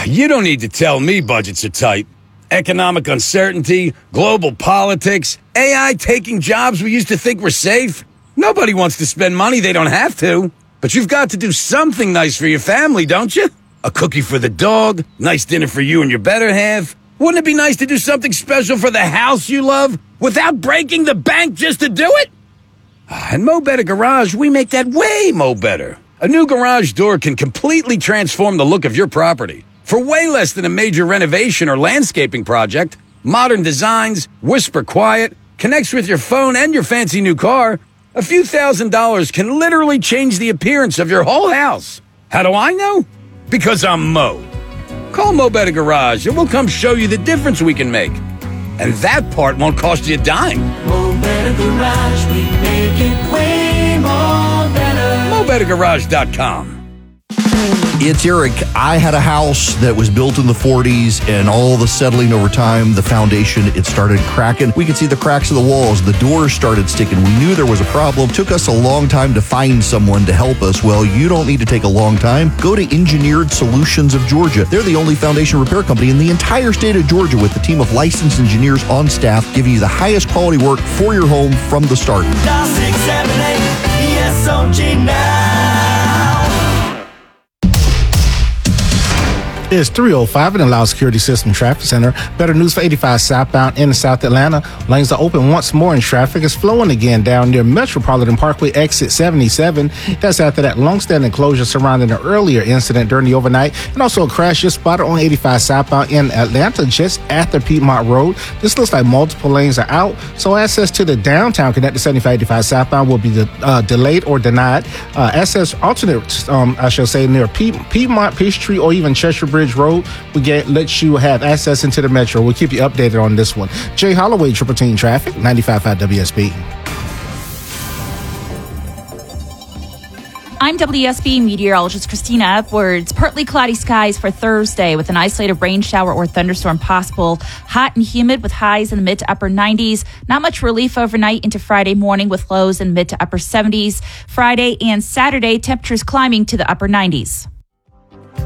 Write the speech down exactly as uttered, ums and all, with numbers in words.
You don't need to tell me budgets are tight. Economic uncertainty, global politics, A I taking jobs we used to think were safe. Nobody wants to spend money they don't have to. But you've got to do something nice for your family, don't you? A cookie for the dog, nice dinner for you and your better half. Wouldn't it be nice to do something special for the house you love without breaking the bank just to do it? At Mo Better Garage, we make that way mo better. A new garage door can completely transform the look of your property. For way less than a major renovation or landscaping project, modern designs, whisper quiet, connects with your phone and your fancy new car, a few thousand dollars can literally change the appearance of your whole house. How do I know? Because I'm Mo. Call Mo Better Garage and we'll come show you the difference we can make. And that part won't cost you a dime. Mo Better Garage, we make it way more better. Mo Better Garage dot com. It's Eric. I had a house that was built in the forties, and all the settling over time, the foundation, it started cracking. We could see the cracks in the walls. The doors started sticking. We knew there was a problem. Took us a long time to find someone to help us. Well, you don't need to take a long time. Go to Engineered Solutions of Georgia. They're the only foundation repair company in the entire state of Georgia with a team of licensed engineers on staff giving you the highest quality work for your home from the start. Dial six seven eight E S O G now. It's three oh five in the Loud Security System Traffic Center. Better news for eighty-five southbound in South Atlanta. Lanes are open once more and traffic is flowing again down near Metropolitan Parkway exit seventy-seven. That's after that long-standing closure surrounding an earlier incident during the overnight. And also a crash just spotted on eighty-five southbound in Atlanta just after Piedmont Road. This looks like multiple lanes are out, so access to the downtown connected seventy-five eighty-five southbound will be de- uh, delayed or denied. Uh, access alternate, um, I shall say, near Pied- Piedmont, Peachtree, or even Cheshire Bridge Road, we get let you have access into the metro. We'll keep you updated on this one. Jay Holloway, Triple Team Traffic, ninety-five point five W S B. I'm W S B meteorologist Christina Edwards. Partly cloudy skies for Thursday with an isolated rain shower or thunderstorm possible. Hot and humid with highs in the mid to upper nineties. Not much relief overnight into Friday morning with lows in mid to upper seventies. Friday and Saturday, temperatures climbing to the upper nineties.